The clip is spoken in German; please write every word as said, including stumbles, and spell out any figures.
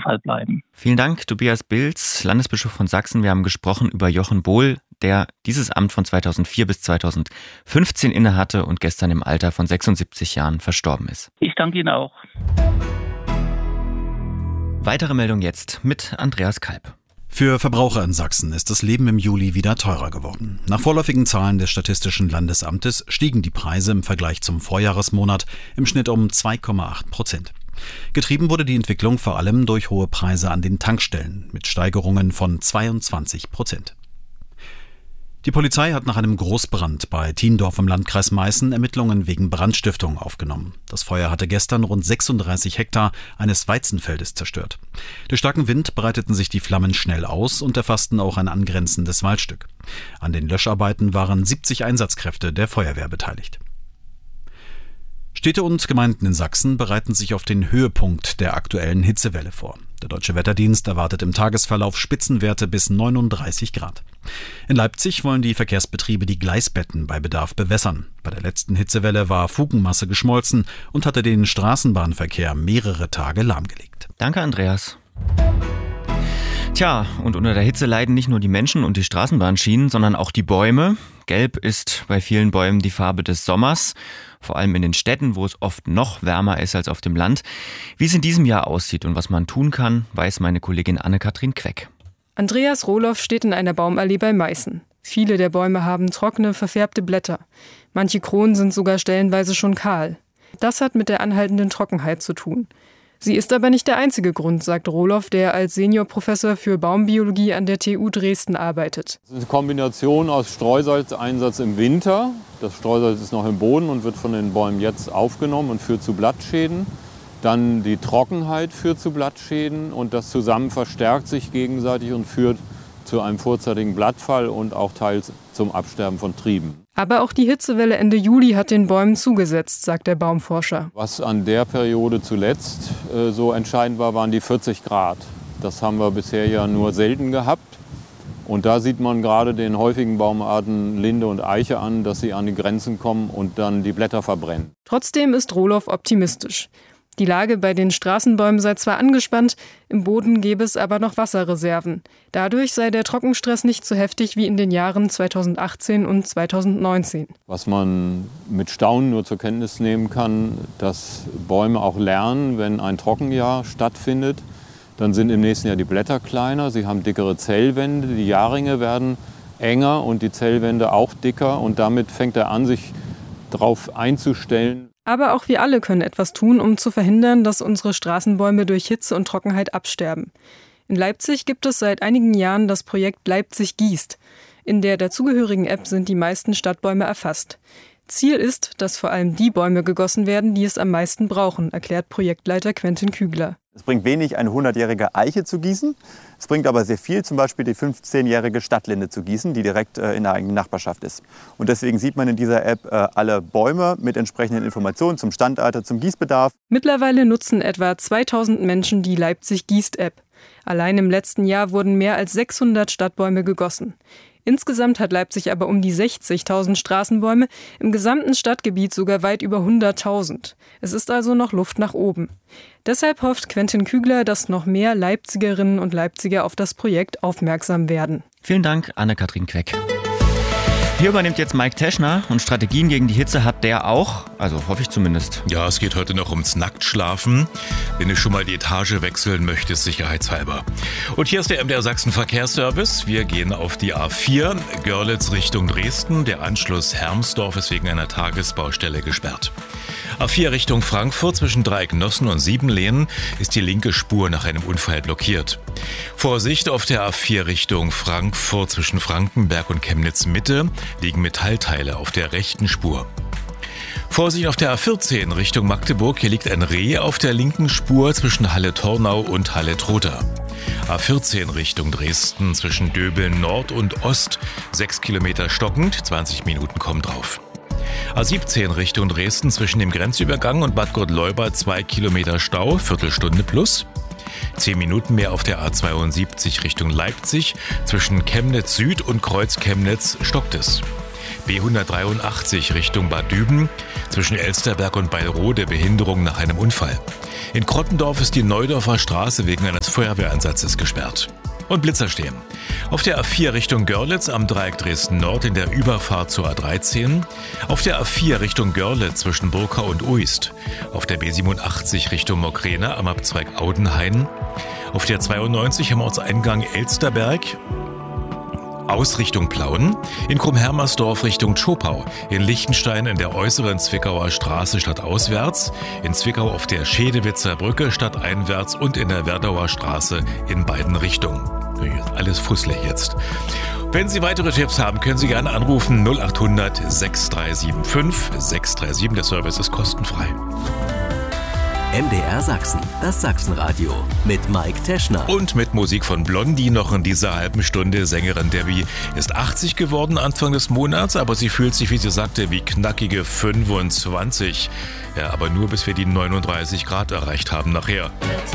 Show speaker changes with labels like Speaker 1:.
Speaker 1: Fall bleiben.
Speaker 2: Vielen Dank, Tobias Bilz, Landesbischof von Sachsen. Wir haben gesprochen über Jochen Bohl, der dieses Amt von zweitausendvier bis zweitausendfünfzehn innehatte und gestern im Alter von sechsundsiebzig Jahren verstorben ist.
Speaker 1: Ich danke Ihnen auch.
Speaker 2: Weitere Meldung jetzt mit Andreas Kalb.
Speaker 3: Für Verbraucher in Sachsen ist das Leben im Juli wieder teurer geworden. Nach vorläufigen Zahlen des Statistischen Landesamtes stiegen die Preise im Vergleich zum Vorjahresmonat im Schnitt um zwei Komma acht Prozent. Getrieben wurde die Entwicklung vor allem durch hohe Preise an den Tankstellen mit Steigerungen von zweiundzwanzig Prozent. Die Polizei hat nach einem Großbrand bei Thiendorf im Landkreis Meißen Ermittlungen wegen Brandstiftung aufgenommen. Das Feuer hatte gestern rund sechsunddreißig Hektar eines Weizenfeldes zerstört. Durch starken Wind breiteten sich die Flammen schnell aus und erfassten auch ein angrenzendes Waldstück. An den Löscharbeiten waren siebzig Einsatzkräfte der Feuerwehr beteiligt. Städte und Gemeinden in Sachsen bereiten sich auf den Höhepunkt der aktuellen Hitzewelle vor. Der Deutsche Wetterdienst erwartet im Tagesverlauf Spitzenwerte bis neununddreißig Grad. In Leipzig wollen die Verkehrsbetriebe die Gleisbetten bei Bedarf bewässern. Bei der letzten Hitzewelle war Fugenmasse geschmolzen und hatte den Straßenbahnverkehr mehrere Tage lahmgelegt.
Speaker 2: Danke, Andreas. Tja, und unter der Hitze leiden nicht nur die Menschen und die Straßenbahnschienen, sondern auch die Bäume. Gelb ist bei vielen Bäumen die Farbe des Sommers, vor allem in den Städten, wo es oft noch wärmer ist als auf dem Land. Wie es in diesem Jahr aussieht und was man tun kann, weiß meine Kollegin Anne-Kathrin Queck.
Speaker 4: Andreas Rohloff steht in einer Baumallee bei Meißen. Viele der Bäume haben trockene, verfärbte Blätter. Manche Kronen sind sogar stellenweise schon kahl. Das hat mit der anhaltenden Trockenheit zu tun. Sie ist aber nicht der einzige Grund, sagt Rohloff, der als Seniorprofessor für Baumbiologie an der T U Dresden arbeitet.
Speaker 5: Es ist eine Kombination aus Streusalzeinsatz im Winter. Das Streusalz ist noch im Boden und wird von den Bäumen jetzt aufgenommen und führt zu Blattschäden. Dann die Trockenheit führt zu Blattschäden und das zusammen verstärkt sich gegenseitig und führt zu einem vorzeitigen Blattfall und auch teils zum Absterben von Trieben.
Speaker 4: Aber auch die Hitzewelle Ende Juli hat den Bäumen zugesetzt, sagt der Baumforscher.
Speaker 5: Was an der Periode zuletzt äh, so entscheidend war, waren die vierzig Grad. Das haben wir bisher ja nur selten gehabt. Und da sieht man gerade den häufigen Baumarten Linde und Eiche an, dass sie an die Grenzen kommen und dann die Blätter verbrennen.
Speaker 4: Trotzdem ist Rohloff optimistisch. Die Lage bei den Straßenbäumen sei zwar angespannt, im Boden gäbe es aber noch Wasserreserven. Dadurch sei der Trockenstress nicht so heftig wie in den Jahren zweitausendachtzehn und zweitausendneunzehn.
Speaker 5: Was man mit Staunen nur zur Kenntnis nehmen kann, dass Bäume auch lernen, wenn ein Trockenjahr stattfindet, dann sind im nächsten Jahr die Blätter kleiner, sie haben dickere Zellwände, die Jahrringe werden enger und die Zellwände auch dicker und damit fängt er an, sich darauf einzustellen.
Speaker 4: Aber auch wir alle können etwas tun, um zu verhindern, dass unsere Straßenbäume durch Hitze und Trockenheit absterben. In Leipzig gibt es seit einigen Jahren das Projekt Leipzig gießt. In der dazugehörigen App sind die meisten Stadtbäume erfasst. Ziel ist, dass vor allem die Bäume gegossen werden, die es am meisten brauchen, erklärt Projektleiter Quentin Kügler.
Speaker 6: Es bringt wenig, eine hundertjährige Eiche zu gießen. Es bringt aber sehr viel, zum Beispiel die fünfzehnjährige Stadtlinde zu gießen, die direkt äh, in der eigenen Nachbarschaft ist. Und deswegen sieht man in dieser App äh, alle Bäume mit entsprechenden Informationen zum Standalter, zum Gießbedarf.
Speaker 4: Mittlerweile nutzen etwa zweitausend Menschen die Leipzig gießt-App. Allein im letzten Jahr wurden mehr als sechshundert Stadtbäume gegossen. Insgesamt hat Leipzig aber um die sechzigtausend Straßenbäume, im gesamten Stadtgebiet sogar weit über hunderttausend. Es ist also noch Luft nach oben. Deshalb hofft Quentin Kügler, dass noch mehr Leipzigerinnen und Leipziger auf das Projekt aufmerksam werden.
Speaker 2: Vielen Dank, Anne-Kathrin Queck. Hier übernimmt jetzt Mike Teschner und Strategien gegen die Hitze hat der auch, also hoffe ich zumindest.
Speaker 7: Ja, es geht heute noch ums Nacktschlafen, wenn du schon mal die Etage wechseln möchtest, sicherheitshalber. Und hier ist der M D R Sachsen Verkehrsservice. Wir gehen auf die A vier, Görlitz Richtung Dresden. Der Anschluss Hermsdorf ist wegen einer Tagesbaustelle gesperrt. A vier Richtung Frankfurt zwischen Dreiecknossen und Siebenlehnen ist die linke Spur nach einem Unfall blockiert. Vorsicht auf der A vier Richtung Frankfurt zwischen Frankenberg und Chemnitz Mitte liegen Metallteile auf der rechten Spur. Vorsicht auf der A vierzehn Richtung Magdeburg, hier liegt ein Reh auf der linken Spur zwischen Halle-Tornau und Halle-Trotha. A vierzehn Richtung Dresden zwischen Döbeln Nord und Ost, sechs Kilometer stockend, zwanzig Minuten kommen drauf. A siebzehn Richtung Dresden zwischen dem Grenzübergang und Bad Gott-Leubad zwei Kilometer Stau, Viertelstunde plus. Zehn Minuten mehr auf der A zweiundsiebzig Richtung Leipzig, zwischen Chemnitz Süd und Kreuz Chemnitz stockt es. B hundertdreiundachtzig Richtung Bad Düben, zwischen Elsterberg und Beilrode Behinderung nach einem Unfall. In Krottendorf ist die Neudorfer Straße wegen eines Feuerwehreinsatzes gesperrt. Und Blitzer stehen. Auf der A vier Richtung Görlitz am Dreieck Dresden-Nord in der Überfahrt zur A dreizehn. Auf der A vier Richtung Görlitz zwischen Burkau und Uist. Auf der B siebenundachtzig Richtung Mokrane am Abzweig Audenhain. Auf der zweiundneunzig am Ortseingang Elsterberg. Aus Richtung Plauen, in Krummhermersdorf Richtung Zschopau, in Lichtenstein in der äußeren Zwickauer Straße stadtauswärts, in Zwickau auf der Schedewitzer Brücke stadteinwärts und in der Werdauer Straße in beiden Richtungen. Alles fusselig jetzt. Wenn Sie weitere Tipps haben, können Sie gerne anrufen null acht hundert sechs drei sieben fünf sechs drei sieben. Der Service ist kostenfrei.
Speaker 1: M D R Sachsen, das Sachsenradio mit Mike Teschner.
Speaker 7: Und mit Musik von Blondie noch in dieser halben Stunde. Sängerin Debbie ist achtzig geworden Anfang des Monats, aber sie fühlt sich, wie sie sagte, wie knackige fünfundzwanzig. Ja, aber nur bis wir die neununddreißig Grad erreicht haben nachher.